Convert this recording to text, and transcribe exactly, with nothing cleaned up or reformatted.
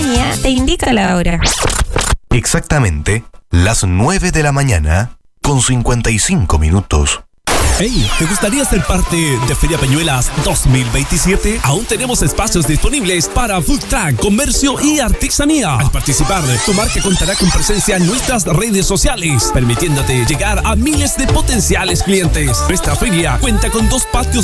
sintonía te indica la hora. Exactamente las nueve de la mañana con cincuenta y cinco minutos. Hey, ¿te gustaría ser parte de Feria Peñuelas dos mil veintisiete? Aún tenemos espacios disponibles para food truck, comercio y artesanía. Al participar, tu marca contará con presencia en nuestras redes sociales, permitiéndote llegar a miles de potenciales clientes. Esta feria cuenta con dos patios